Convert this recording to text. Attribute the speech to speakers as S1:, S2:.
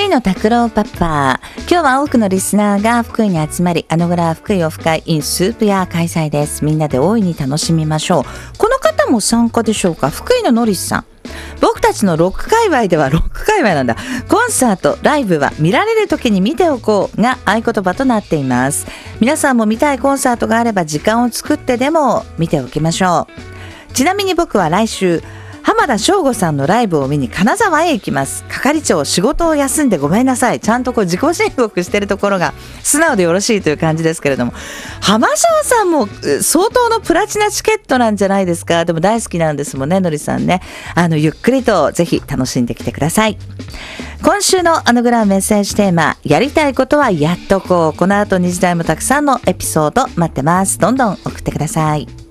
S1: 井の拓郎パパ、今日は多くのリスナーが福井に集まり、アノグラ福井オフ会 in スープ屋開催です。みんなで大いに楽しみましょう。この方も参加でしょうか。福井のノリスさん、僕たちのロック界隈ではロック界隈なんだ。コンサート、ライブは見られる時に見ておこうが合言葉となっています。皆さんも見たいコンサートがあれば時間を作ってでも見ておきましょう。ちなみに僕は来週浜田省吾さんのライブを見に金沢へ行きます。係長、仕事を休んでごめんなさい。ちゃんと自己申告してるところが素直でよろしいという感じですけれども、浜省さんも相当のプラチナチケットなんじゃないですか。でも大好きなんですもんね、のりさんね。ゆっくりとぜひ楽しんできてください。今週のアノグラムメッセージテーマ、やりたいことはやっとこう。この後2時台もたくさんのエピソード待ってます。どんどん送ってください。